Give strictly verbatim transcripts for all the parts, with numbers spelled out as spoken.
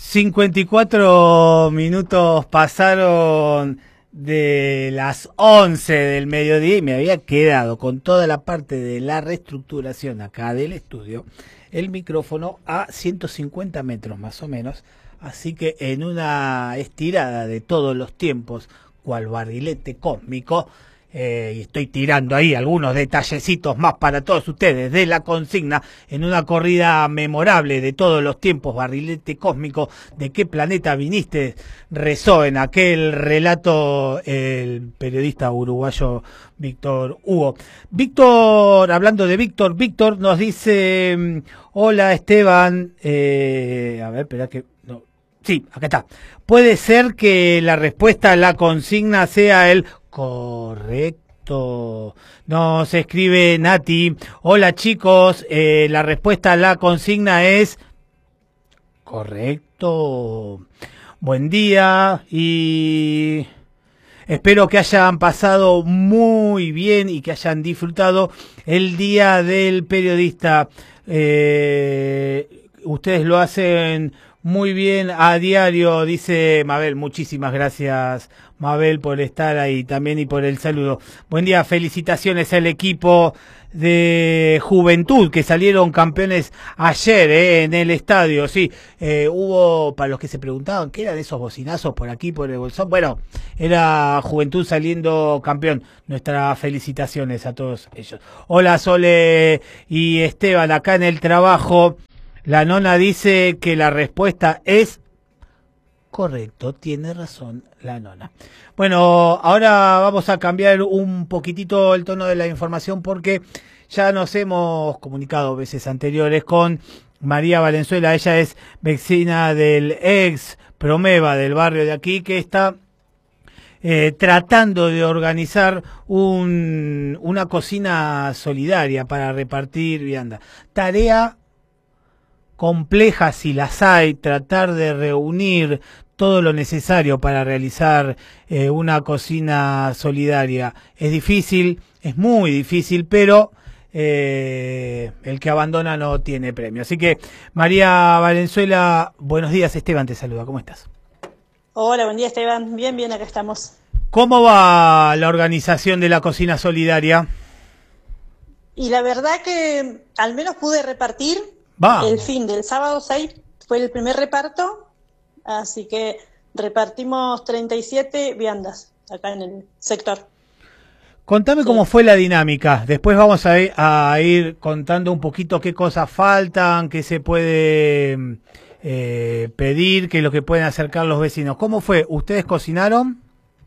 cincuenta y cuatro minutos pasaron de las once del mediodía y me había quedado con toda la parte de la reestructuración acá del estudio, el micrófono a ciento cincuenta metros más o menos, así que en una estirada de todos los tiempos, cual barrilete cósmico, Eh, y estoy tirando ahí algunos detallecitos más para todos ustedes de la consigna en una corrida memorable de todos los tiempos, barrilete cósmico, ¿de qué planeta viniste? Rezó en aquel relato el periodista uruguayo Víctor Hugo. Víctor, hablando de Víctor, Víctor nos dice, hola Esteban, eh, a ver, espera que... no. Sí, acá está. Puede ser que la respuesta a la consigna sea el correcto. Nos escribe Nati. Hola chicos, eh, la respuesta a la consigna es correcto. Buen día y espero que hayan pasado muy bien y que hayan disfrutado el Día del Periodista. Eh, ustedes lo hacen muy bien a diario, dice Mabel. Muchísimas gracias, Mabel, por estar ahí también y por el saludo. Buen día, felicitaciones al equipo de Juventud que salieron campeones ayer eh, en el estadio. Sí, eh, hubo, para los que se preguntaban, ¿qué eran esos bocinazos por aquí, por el bolsón? Bueno, era Juventud saliendo campeón. Nuestras felicitaciones a todos ellos. Hola, Sole y Esteban, acá en el trabajo. La nona dice que la respuesta es correcto, tiene razón la nona. Bueno, ahora vamos a cambiar un poquitito el tono de la información porque ya nos hemos comunicado veces anteriores con María Valenzuela. Ella es vecina del ex Promeva del barrio de aquí, que está eh, tratando de organizar un, una cocina solidaria para repartir vianda. Tarea complejas si las hay, tratar de reunir todo lo necesario para realizar eh, una cocina solidaria. Es difícil, es muy difícil, pero eh, el que abandona no tiene premio. Así que, María Valenzuela, buenos días. Esteban te saluda, ¿cómo estás? Hola, buen día Esteban, bien, bien, acá estamos. ¿Cómo va la organización de la cocina solidaria? Y la verdad que al menos pude repartir. Vamos. El fin del sábado seis fue el primer reparto, así que repartimos treinta y siete viandas acá en el sector. Contame sí. Cómo fue la dinámica. Después vamos a ir, a ir contando un poquito qué cosas faltan, qué se puede eh, pedir, qué es lo que pueden acercar los vecinos. ¿Cómo fue? ¿Ustedes cocinaron?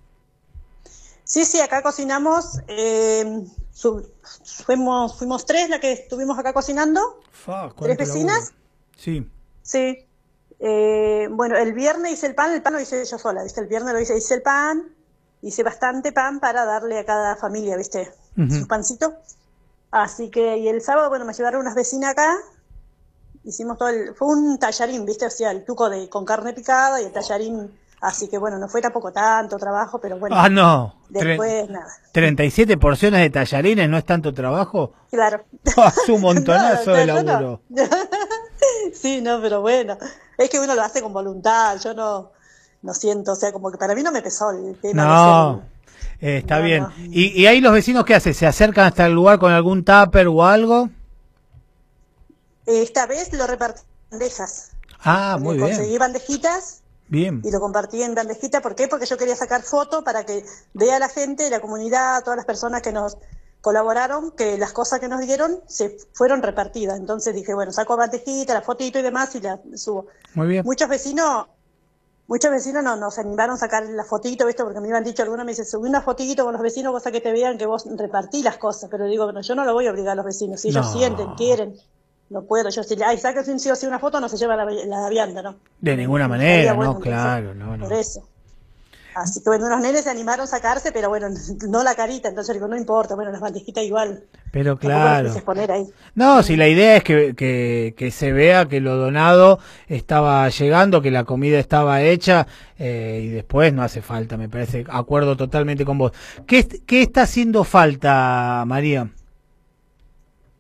Sí, sí, acá cocinamos. Eh, sub, fuimos, fuimos tres las que estuvimos acá cocinando. Fa, ¿tres vecinas? Laburo. Sí. Sí. Eh, bueno, el viernes hice el pan, el pan lo hice yo sola, ¿viste? El viernes lo hice, hice el pan, hice bastante pan para darle a cada familia, ¿viste? Uh-huh. Su pancito. Así que, y el sábado, bueno, me llevaron unas vecinas acá, hicimos todo el, fue un tallarín, ¿viste? O sea, el tuco de, con carne picada y el tallarín, así que bueno, no fue tampoco tanto trabajo, pero bueno. Ah, no. Después, Tre- nada. ¿treinta y siete porciones de tallarines no es tanto trabajo? Claro. Es un montonazo no, de no, laburo. No. Sí, no, pero bueno, es que uno lo hace con voluntad, yo no, no siento, o sea, como que para mí no me pesó el tema. No, de eh, está no, bien. No. ¿Y, ¿Y ahí los vecinos qué hacen? ¿Se acercan hasta el lugar con algún tupper o algo? Esta vez lo repartí en bandejas. Ah, muy bien. Conseguí bandejitas. Bien. Y lo compartí en bandejita, ¿por qué? Porque yo quería sacar fotos para que vea la gente, la comunidad, todas las personas que nos colaboraron, que las cosas que nos dieron se fueron repartidas. Entonces dije, bueno, saco bandejita, la fotito y demás y la subo. Muy bien. Muchos vecinos, muchos vecinos no, nos animaron a sacar la fotito, ¿viste? Porque me habían dicho, algunos me dicen, subí una fotito con los vecinos, cosa que te vean que vos repartí las cosas. Pero digo, bueno, yo no lo voy a obligar a los vecinos, si ellos No. sienten, quieren. No puedo, yo si ay, sáquense un sí o sí una foto, no se lleva la, la vianda, ¿no? De ninguna manera, bueno, no, claro, no, no. Por eso. Así que bueno, unos nenes se animaron a sacarse, pero bueno, no la carita, entonces digo, no importa, bueno, las bandejitas igual. Pero claro. Poner ahí. No, si la idea es que, que, que se vea que lo donado estaba llegando, que la comida estaba hecha, eh, y después no hace falta, me parece, acuerdo totalmente con vos. ¿Qué, qué está haciendo falta, María?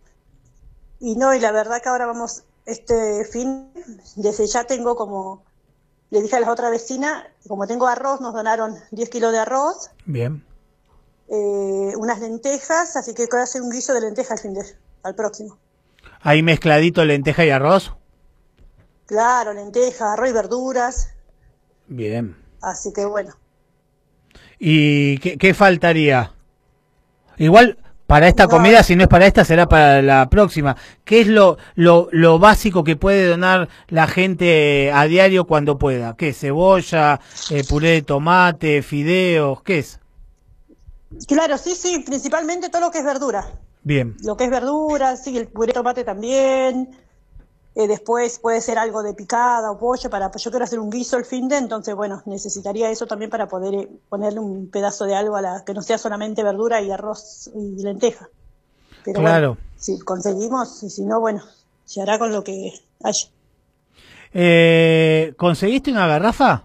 Y no, y la verdad que ahora vamos, este fin, desde ya tengo como le dije a la otra vecina, como tengo arroz, nos donaron diez kilos de arroz. Bien. Eh, unas lentejas, así que voy a hacer un guiso de lentejas al fin de, al próximo. ¿Ahí mezcladito lenteja y arroz? Claro, lentejas, arroz y verduras. Bien. Así que bueno. ¿Y qué, qué faltaría? Igual, para esta No, comida, si no es para esta, será para la próxima. ¿Qué es lo, lo, lo básico que puede donar la gente a diario cuando pueda? ¿Qué es? ¿Cebolla, eh, puré de tomate, fideos? ¿Qué es? claro, sí, sí, principalmente todo lo que es verdura. Bien. Lo que es verdura, sí, el puré de tomate también. Eh, después puede ser algo de picada o pollo, para, yo quiero hacer un guiso el fin de, entonces bueno, necesitaría eso también para poder eh, ponerle un pedazo de algo a la que no sea solamente verdura y arroz y lenteja. Pero Claro. bueno, si conseguimos, y si no, bueno, se hará con lo que haya. Eh, ¿Conseguiste una garrafa?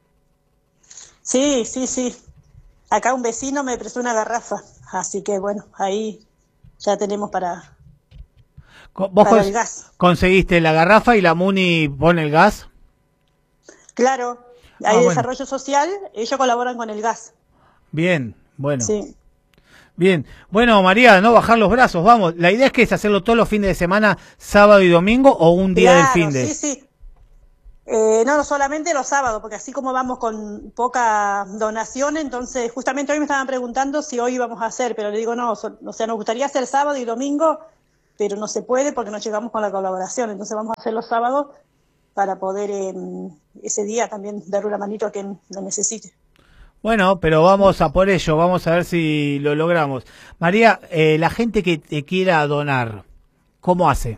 Sí, sí, sí. Acá un vecino me prestó una garrafa, así que bueno, ahí ya tenemos para, Co- ¿Vos para cons- el gas. conseguiste la garrafa y la Muni pone el gas? Claro, Ah, hay bueno. desarrollo social, ellos colaboran con el gas. Bien, bueno. Sí. Bien. Bueno, María, no bajar los brazos, vamos. La idea es que es hacerlo todos los fines de semana, sábado y domingo, o un día del fin Claro, de. sí, sí. Eh, no, no solamente los sábados, porque así como vamos con poca donación, entonces justamente hoy me estaban preguntando si hoy íbamos a hacer, pero le digo no, so- o sea, nos gustaría hacer sábado y domingo, pero no se puede porque no llegamos con la colaboración, entonces vamos a hacer los sábados para poder eh, ese día también darle una manito a quien lo necesite. Bueno, pero vamos a por ello, vamos a ver si lo logramos. María, eh, la gente que te quiera donar, ¿cómo hace?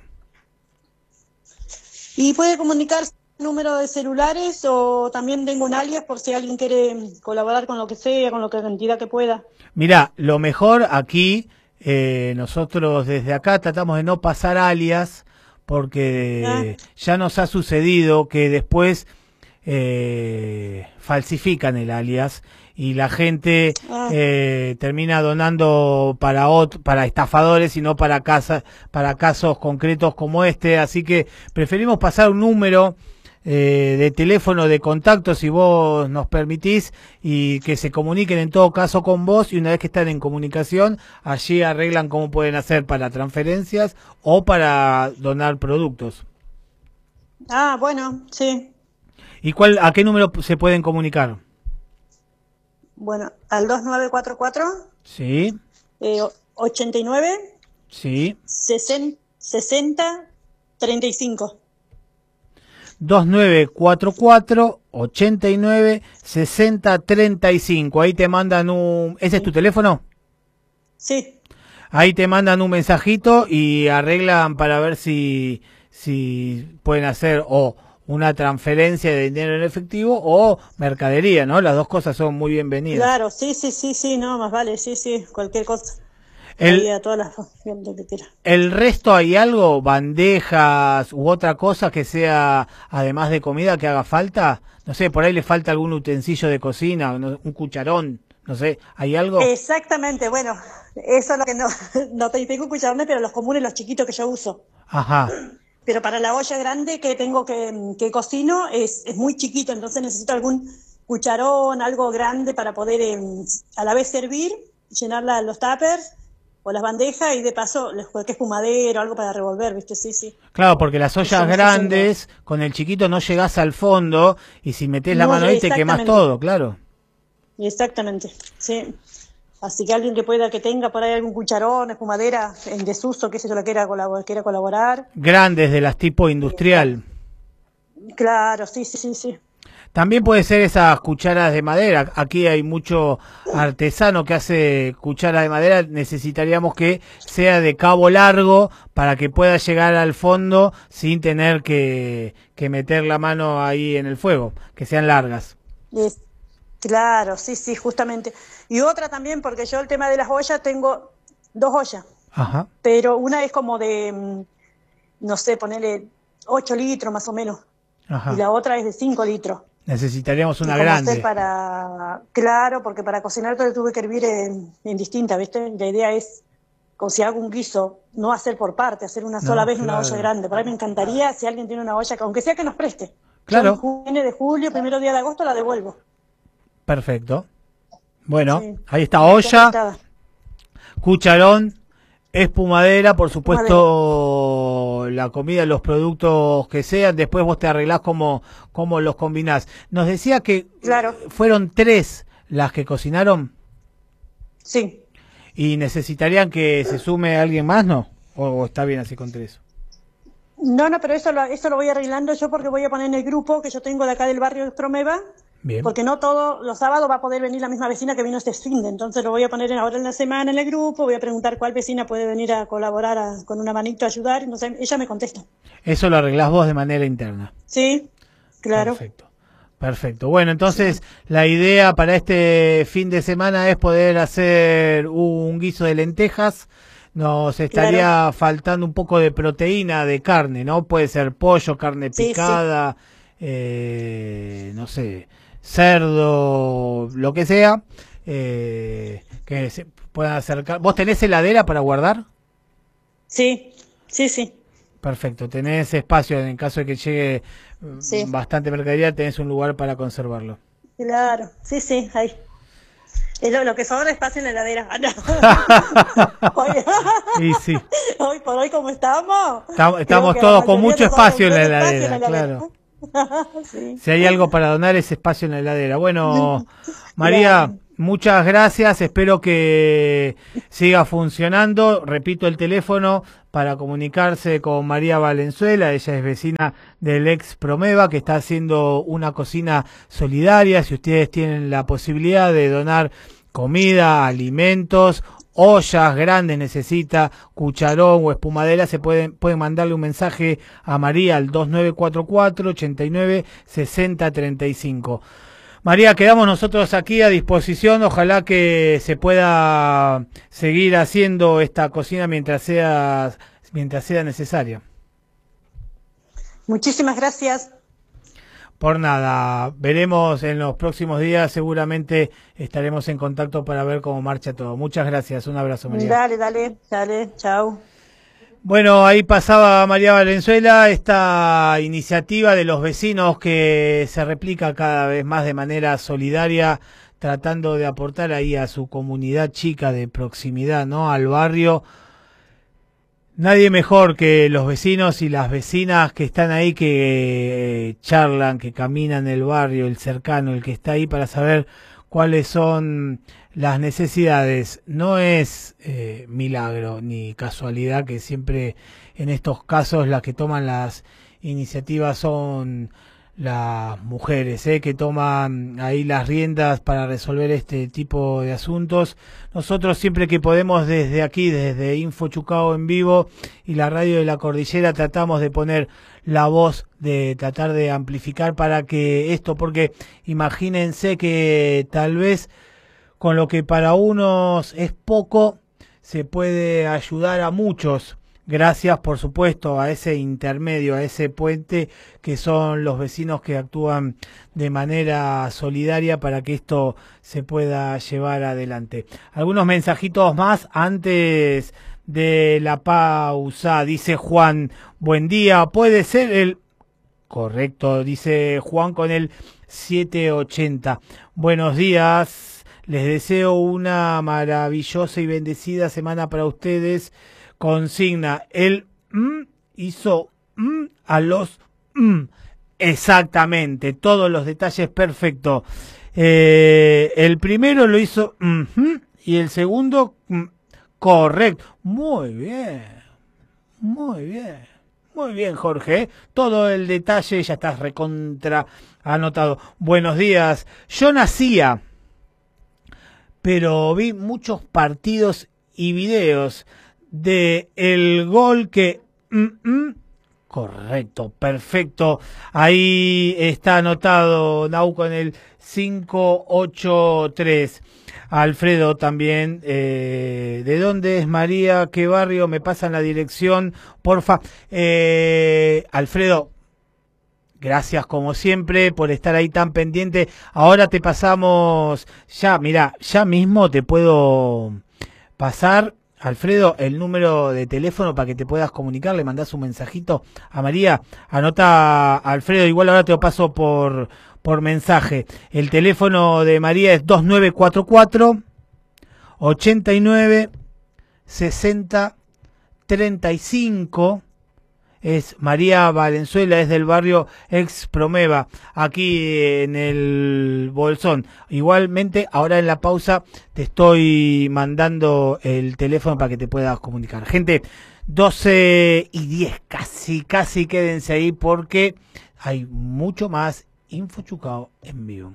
Y puede comunicarse número de celulares o también tengo un alias por si alguien quiere colaborar con lo que sea, con lo que cantidad que pueda. Mirá, lo mejor aquí, eh, nosotros desde acá tratamos de no pasar alias, porque Ah, ya nos ha sucedido que después eh, falsifican el alias y la gente ah, eh, termina donando para ot- para estafadores y no para casa, para casos concretos como este, así que preferimos pasar un número eh, de teléfono de contacto si vos nos permitís y que se comuniquen en todo caso con vos, y una vez que están en comunicación allí arreglan cómo pueden hacer para transferencias o para donar productos. ah, bueno, sí. ¿Y cuál, a qué número se pueden comunicar? Bueno, al dos nueve cuatro cuatro Sí, eh, ochenta y nueve sí. sesenta sesenta treinta y cinco. dos nueve cuatro cuatro ochenta y nueve sesenta treinta y cinco. Ahí te mandan un... ¿Ese es tu teléfono? Sí, Ahí te mandan un mensajito y arreglan para ver si, si pueden hacer o una transferencia de dinero en efectivo o mercadería, ¿no? Las dos cosas son muy bienvenidas. claro, sí, sí, sí, sí, no, más vale, sí, sí, cualquier cosa. Ahí El, a todas las gente que quiera. el resto, ¿hay algo? ¿Bandejas u otra cosa que sea, además de comida, que haga falta? No sé, por ahí le falta algún utensilio de cocina, no- un cucharón, no sé, ¿hay algo? Exactamente, bueno, eso es lo que no, no te tengo cucharones, pero los comunes, los chiquitos que yo uso. Ajá, Pero para la olla grande que tengo que, que cocino es, es muy chiquito, entonces necesito algún cucharón, algo grande para poder eh, a la vez servir, llenar la- los tuppers o las bandejas y de paso les- cualquier espumadero, algo para revolver, ¿viste? Sí, sí. claro, porque las Eso ollas necesito. grandes, con el chiquito no llegás al fondo y si metés la No, mano ahí te quemás exactamente. todo, claro. Exactamente, sí. Así que alguien que pueda, que tenga por ahí algún cucharón, espumadera en desuso, que sé yo, la quiera, colabor- quiera colaborar. Grandes de las tipo industrial. Claro, sí, sí, sí, sí. También puede ser esas cucharas de madera. Aquí hay mucho artesano que hace cucharas de madera. Necesitaríamos que sea de cabo largo para que pueda llegar al fondo sin tener que, que meter la mano ahí en el fuego, que sean largas. Es- claro, sí, sí, justamente. Y otra también, porque yo el tema de las ollas tengo dos ollas, Ajá, pero una es como de, mm, no sé, ponerle ocho litros más o menos, y ajá. la otra es de cinco litros. Necesitaríamos Y una cómo hacer grande. para, claro, porque para cocinar todo tuve que hervir en, en distinta, ¿viste? La idea es, como si hago un guiso, no hacer por parte, hacer una sola No, vez una olla claro. grande. Por ahí me encantaría si alguien tiene una olla, que- aunque sea que nos preste. Claro. Yo en junio de julio, primero día de agosto la devuelvo. Perfecto. Bueno, sí. Ahí está Ahí olla, estaba. Cucharón, espumadera, por supuesto, la comida, los productos que sean, después vos te arreglás cómo, cómo los combinás. Nos decía que claro. fueron tres las que cocinaron. Sí. ¿Y necesitarían que se sume alguien más, no? ¿O, o está bien así con tres? No, no, pero eso lo, eso lo voy arreglando yo porque voy a poner en el grupo que yo tengo de acá del barrio de Promeva. Bien. Porque no todos los sábados va a poder venir la misma vecina que vino este fin de, entonces lo voy a poner ahora en la semana en el grupo, voy a preguntar cuál vecina puede venir a colaborar a, con una manito a ayudar, entonces ella me contesta. Eso lo arreglás vos de manera interna. Sí, claro. Perfecto. Perfecto. Bueno, entonces sí. La idea para este fin de semana es poder hacer un guiso de lentejas. Nos estaría claro. faltando un poco de proteína de carne, ¿no? Puede ser pollo, carne sí, picada, sí. Eh, no sé, cerdo, lo que sea, eh, que se puedan acercar. ¿Vos tenés heladera para guardar? Sí, sí, sí. Perfecto, tenés espacio en caso de que llegue sí. bastante mercadería, tenés un lugar para conservarlo. Claro, sí, sí, ahí. Es lo, lo que sobra es espacio en la heladera. hoy, y sí. hoy por hoy, ¿cómo estamos? Estamos, estamos todos con mucho espacio en la heladera, en la heladera. Claro. Sí. Si hay algo para donar, es espacio en la heladera. Bueno, María, claro. muchas gracias. Espero que siga funcionando. Repito el teléfono para comunicarse con María Valenzuela. Ella es vecina del ex Promeva, que está haciendo una cocina solidaria. Si ustedes tienen la posibilidad de donar comida, alimentos, ollas grandes, necesita cucharón o espumadera, se pueden, pueden mandarle un mensaje a María al dos nueve cuatro cuatro, ochenta y nueve, sesenta treinta y cinco. María, quedamos nosotros aquí a disposición, ojalá que se pueda seguir haciendo esta cocina mientras sea, mientras sea necesaria. Muchísimas gracias. Por nada, veremos en los próximos días, seguramente estaremos en contacto para ver cómo marcha todo. Muchas gracias, un abrazo, María. Dale, dale, dale, chao. Bueno, ahí pasaba María Valenzuela, esta iniciativa de los vecinos que se replica cada vez más de manera solidaria, tratando de aportar ahí a su comunidad chica de proximidad, ¿no? Al barrio. Nadie mejor que los vecinos y las vecinas que están ahí, que charlan, que caminan el barrio, el cercano, el que está ahí para saber cuáles son las necesidades. No es eh, milagro ni casualidad que siempre en estos casos las que toman las iniciativas son las mujeres, ¿eh? que toman ahí las riendas para resolver este tipo de asuntos. Nosotros siempre que podemos desde aquí, desde Info Chucao en vivo y la radio de la Cordillera, tratamos de poner la voz, de tratar de amplificar para que esto, porque imagínense que tal vez con lo que para unos es poco, se puede ayudar a muchos. Gracias, por supuesto, a ese intermedio, a ese puente que son los vecinos que actúan de manera solidaria para que esto se pueda llevar adelante. Algunos mensajitos más antes de la pausa. Dice Juan, buen día, puede ser el... Correcto, dice Juan con el siete ochenta. Buenos días, les deseo una maravillosa y bendecida semana para ustedes. Consigna, el mm hizo mm a los mm. Exactamente, todos los detalles perfectos. Eh, el primero lo hizo mm -hmm, y el segundo mm, correcto. Muy bien, muy bien, muy bien, Jorge. Todo el detalle ya estás recontra anotado. Buenos días. Yo nacía, pero vi muchos partidos y videos de el gol que mm, mm, correcto, perfecto, ahí está anotado Nau con el cinco ocho tres. Alfredo también, eh, ¿de dónde es María? ¿Qué barrio? Me pasan la dirección, porfa. eh, Alfredo, gracias como siempre por estar ahí tan pendiente. Ahora te pasamos, ya, mira, ya mismo te puedo pasar Alfredo, el número de teléfono para que te puedas comunicar, le mandás un mensajito a María, anota Alfredo, igual ahora te lo paso por, por mensaje. El teléfono de María es dos nueve cuatro cuatro, ochenta y nueve, sesenta, treinta y cinco. Es María Valenzuela, es del barrio Ex Promeva, aquí en el Bolsón. Igualmente, ahora en la pausa te estoy mandando el teléfono para que te puedas comunicar. Gente, doce y diez, casi, casi quédense ahí porque hay mucho más InfoChucao en vivo.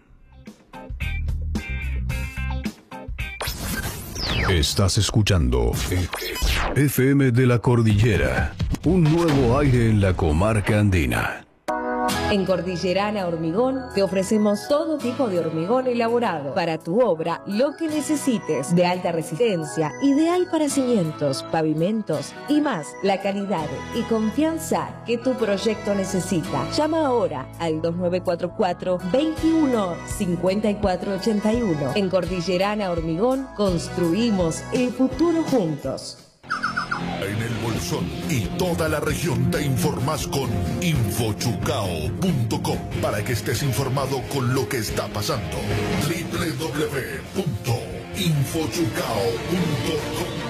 Estás escuchando F M de la Cordillera, un nuevo aire en la comarca andina. En Cordillerana Hormigón te ofrecemos todo tipo de hormigón elaborado para tu obra, lo que necesites, de alta resistencia, ideal para cimientos, pavimentos y más, la calidad y confianza que tu proyecto necesita. Llama ahora al dos nueve cuatro cuatro, veintiuno, cincuenta y cuatro ochenta y uno. En Cordillerana Hormigón construimos el futuro juntos. En el Bolsón y toda la región te informás con infochucao punto com para que estés informado con lo que está pasando. doble u doble u doble u punto infochucao punto com.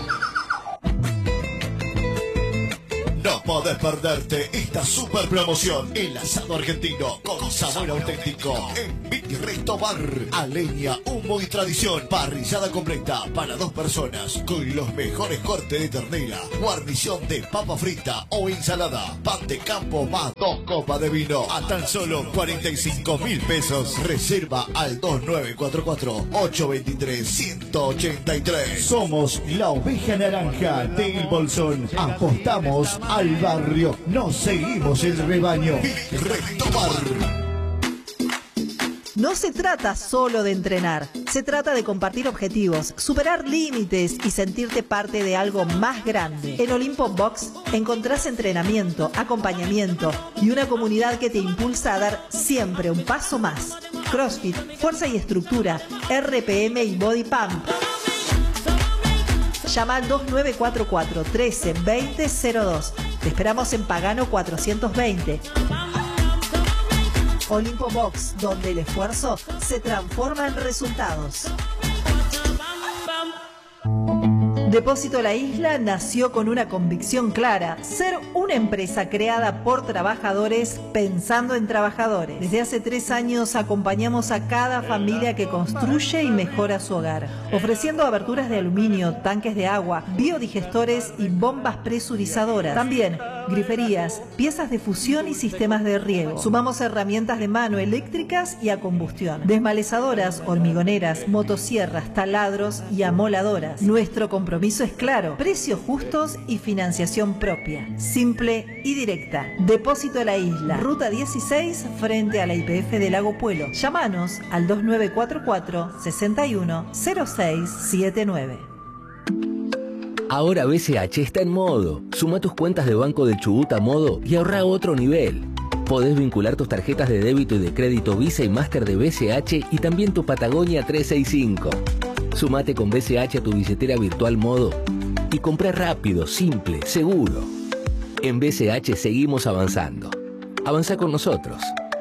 No podés perderte esta super promoción. El asado argentino con sabor auténtico en Viti Resto Bar. A leña, humo y tradición. Parrillada completa para dos personas con los mejores cortes de ternera, guarnición de papa frita o ensalada, pan de campo más dos copas de vino a tan solo cuarenta y cinco mil pesos. Reserva al dos nueve cuatro cuatro, ocho dos tres, uno ocho tres. Somos la oveja naranja del Bolsón. Apostamos al barrio, nos seguimos el rebaño. Retomar. No se trata solo de entrenar, se trata de compartir objetivos, superar límites y sentirte parte de algo más grande. En Olimpo Box encontrás entrenamiento, acompañamiento y una comunidad que te impulsa a dar siempre un paso más. CrossFit, fuerza y estructura, R P M y Body Pump. Llama al dos nueve cuatro cuatro, trece, veinte, cero dos. Te esperamos en Pagano cuatrocientos veinte. Olimpo Box, donde el esfuerzo se transforma en resultados. Depósito La Isla nació con una convicción clara: ser una empresa creada por trabajadores pensando en trabajadores. Desde hace tres años acompañamos a cada familia que construye y mejora su hogar, ofreciendo aberturas de aluminio, tanques de agua, biodigestores y bombas presurizadoras. También griferías, piezas de fusión y sistemas de riego. Sumamos herramientas de mano eléctricas y a combustión, desmalezadoras, hormigoneras, motosierras, taladros y amoladoras. Nuestro compromiso es claro: precios justos y financiación propia, simple y directa. Depósito La Isla, ruta dieciséis, frente a la I P F de Lago Puelo. Llámanos al dos nueve cuatro cuatro, sesenta y uno, cero seis siete nueve. Ahora B C H está en modo. Suma tus cuentas de Banco del Chubut a modo y ahorra a otro nivel. Podés vincular tus tarjetas de débito y de crédito Visa y Master de B C H y también tu Patagonia trescientos sesenta y cinco. Sumate con B C H a tu billetera virtual modo y comprá rápido, simple, seguro. En B C H seguimos avanzando. Avanza con nosotros.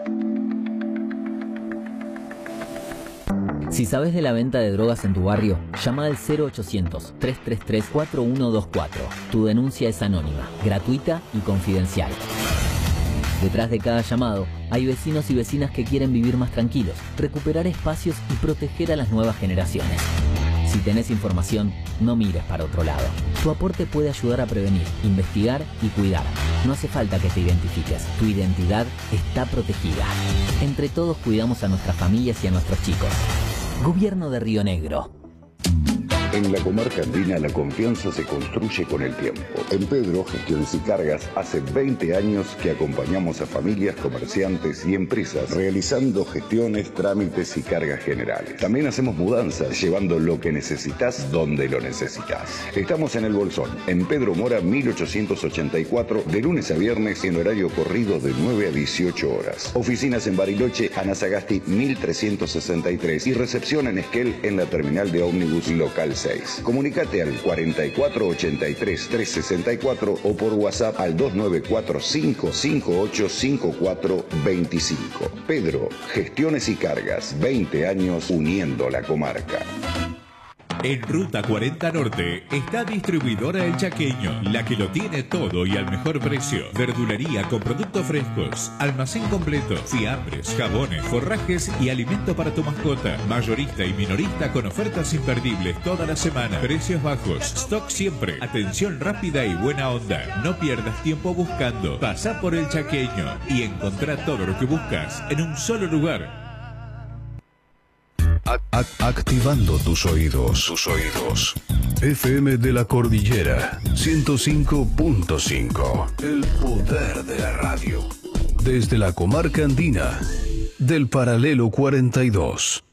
Si sabes de la venta de drogas en tu barrio, llama al cero ochocientos, trescientos treinta y tres, cuarenta y uno veinticuatro. Tu denuncia es anónima, gratuita y confidencial. Detrás de cada llamado hay vecinos y vecinas que quieren vivir más tranquilos, recuperar espacios y proteger a las nuevas generaciones. Si tenés información, no mires para otro lado. Tu aporte puede ayudar a prevenir, investigar y cuidar. No hace falta que te identifiques, tu identidad está protegida. Entre todos cuidamos a nuestras familias y a nuestros chicos. Gobierno de Río Negro. En la comarca andina la confianza se construye con el tiempo. En Pedro Gestiones y Cargas hace veinte años que acompañamos a familias, comerciantes y empresas realizando gestiones, trámites y cargas generales. También hacemos mudanzas, llevando lo que necesitas donde lo necesitas. Estamos en el Bolsón, en Pedro Mora mil ochocientos ochenta y cuatro, de lunes a viernes en horario corrido de nueve a dieciocho horas. Oficinas en Bariloche, Anasagasti mil trescientos sesenta y tres y recepción en Esquel en la terminal de ómnibus local seis. Comunicate al cuarenta y cuatro ochenta y tres trescientos sesenta y cuatro o por WhatsApp al dos nueve cuatro cinco cinco ocho cinco cuatro dos cinco. Pedro, Gestiones y Cargas, veinte años uniendo la comarca. En Ruta cuarenta Norte está distribuidora El Chaqueño, la que lo tiene todo y al mejor precio. Verdulería con productos frescos, almacén completo, fiambres, jabones, forrajes y alimento para tu mascota. Mayorista y minorista con ofertas imperdibles toda la semana. Precios bajos, stock siempre, atención rápida y buena onda. No pierdas tiempo buscando. Pasá por El Chaqueño y encontrá todo lo que buscas en un solo lugar. Activando tus oídos, tus oídos. F M de la Cordillera, ciento cinco punto cinco. El poder de la radio. Desde la comarca andina, del paralelo cuarenta y dos.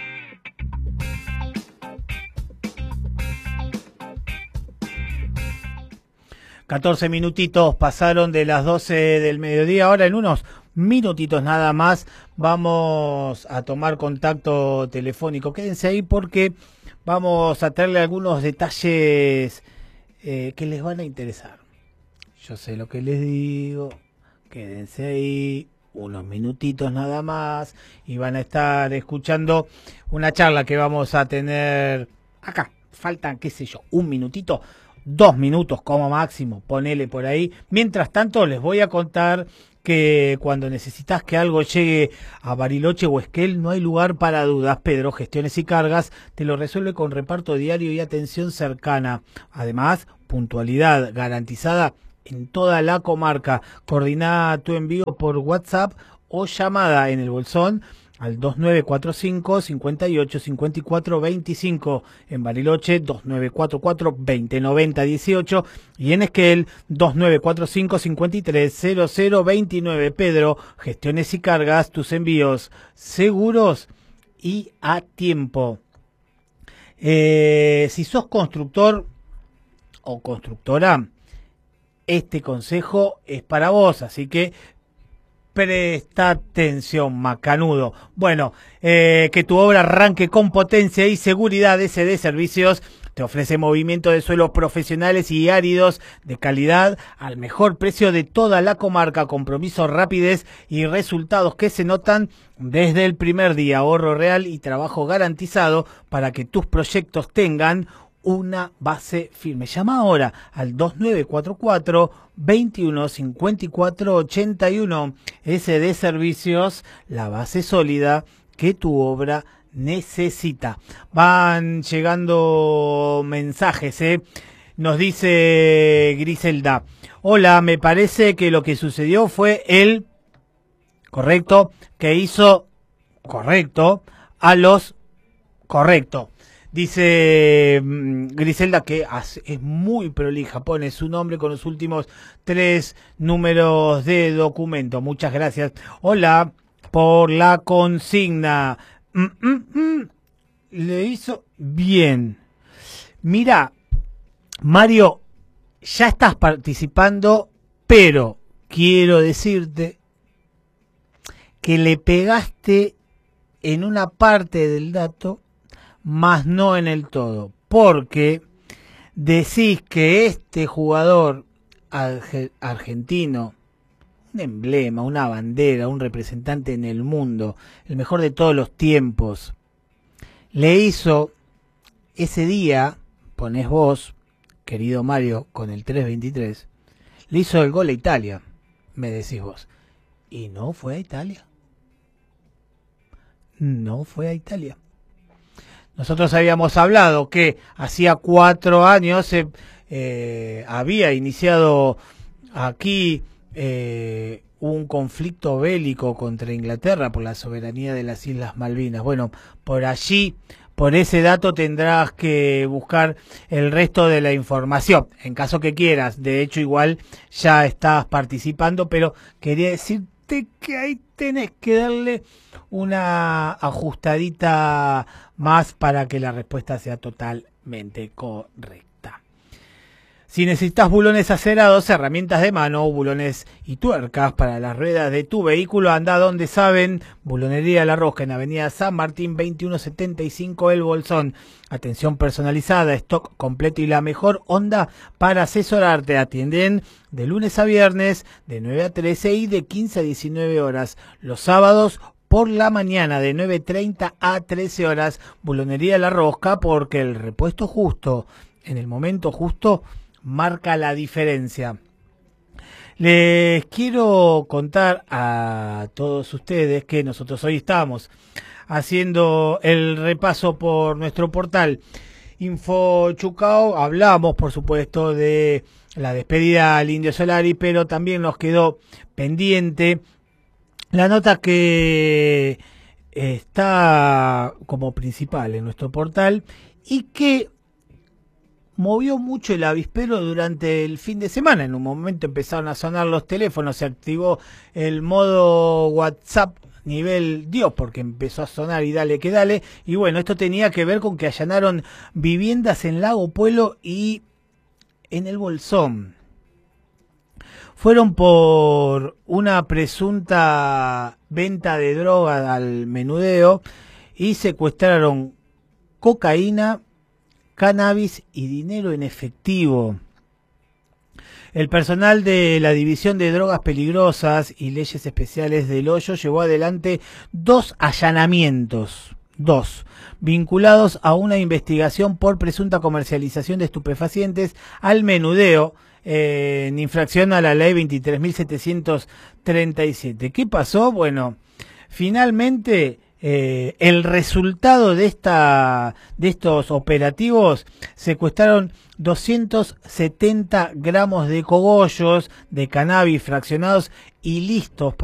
catorce minutitos pasaron de las doce del mediodía. Ahora en unos minutitos nada más vamos a tomar contacto telefónico. Quédense ahí porque vamos a traerle algunos detalles eh, que les van a interesar. Yo sé lo que les digo. Quédense ahí unos minutitos nada más y van a estar escuchando una charla que vamos a tener acá. Faltan, qué sé yo, un minutito, dos minutos como máximo, ponele por ahí. Mientras tanto les voy a contar que cuando necesitas que algo llegue a Bariloche o Esquel, no hay lugar para dudas. Pedro, Gestiones y Cargas, te lo resuelve con reparto diario y atención cercana. Además, puntualidad garantizada en toda la comarca. Coordina tu envío por WhatsApp o llamada en el bolsón al dos nueve cuatro cinco, cinco ocho, cinco cuatro dos cinco, en Bariloche dos nueve cuatro cuatro, veinte noventa dieciocho y en Esquel dos nueve cuatro cinco, cinco tres cero cero veintinueve. Pedro, Gestiones y Cargas, tus envíos seguros y a tiempo. Eh, si sos constructor o constructora, este consejo es para vos, así que presta atención, macanudo. Bueno, eh, que tu obra arranque con potencia y seguridad. S D Servicios te ofrece movimiento de suelos profesionales y áridos de calidad al mejor precio de toda la comarca. Compromiso, rapidez y resultados que se notan desde el primer día. Ahorro real y trabajo garantizado para que tus proyectos tengan una base firme. Llama ahora al dos nueve cuatro cuatro, veintiuno cincuenta y cuatro ochenta y uno. S D Servicios, la base sólida que tu obra necesita. Van llegando mensajes, ¿eh? Nos dice Griselda: hola, me parece que lo que sucedió fue el correcto que hizo correcto a los correcto. Dice Griselda que es muy prolija, pone su nombre con los últimos tres números de documento. Muchas gracias. Hola, por la consigna. Mm, mm, mm. Le hizo bien. Mira, Mario, ya estás participando, pero quiero decirte que le pegaste en una parte del dato, más no en el todo, porque decís que este jugador argentino, un emblema, una bandera, un representante en el mundo, el mejor de todos los tiempos, le hizo ese día, ponés vos, querido Mario, con el tres veintitrés, le hizo el gol a Italia, me decís vos, y no fue a Italia, no fue a Italia. Nosotros habíamos hablado que hacía cuatro años eh, eh, había iniciado aquí eh, un conflicto bélico contra Inglaterra por la soberanía de las Islas Malvinas. Bueno, por allí, por ese dato tendrás que buscar el resto de la información, en caso que quieras. De hecho, igual ya estás participando, pero quería decirte que ahí tenés que darle una ajustadita más para que la respuesta sea totalmente correcta. Si necesitas bulones acerados, herramientas de mano, bulones y tuercas para las ruedas de tu vehículo, anda donde saben. Bulonería La Rosca en Avenida San Martín veintiuno setenta y cinco El Bolsón. Atención personalizada, stock completo y la mejor onda para asesorarte. Atienden de lunes a viernes de nueve a trece y de quince a diecinueve horas. Los sábados por la mañana de nueve treinta a trece horas. Bulonería La Rosca, porque el repuesto justo en el momento justo marca la diferencia. Les quiero contar a todos ustedes que nosotros hoy estamos haciendo el repaso por nuestro portal Info Chucao. Hablamos, por supuesto, de la despedida al Indio Solari, pero también nos quedó pendiente la nota que está como principal en nuestro portal y que movió mucho el avispero durante el fin de semana. En un momento empezaron a sonar los teléfonos, se activó el modo WhatsApp nivel Dios, porque empezó a sonar y dale que dale. Y bueno, esto tenía que ver con que allanaron viviendas en Lago Puelo y en el Bolsón. Fueron por una presunta venta de droga al menudeo y secuestraron cocaína, cannabis y dinero en efectivo. El personal de la División de Drogas Peligrosas y Leyes Especiales del Hoyo llevó adelante dos allanamientos, dos, vinculados a una investigación por presunta comercialización de estupefacientes al menudeo, eh, en infracción a la ley veintitrés mil setecientos treinta y siete. ¿Qué pasó? Bueno, finalmente Eh, el resultado de esta de estos operativos: secuestraron doscientos setenta gramos de cogollos de cannabis fraccionados y listos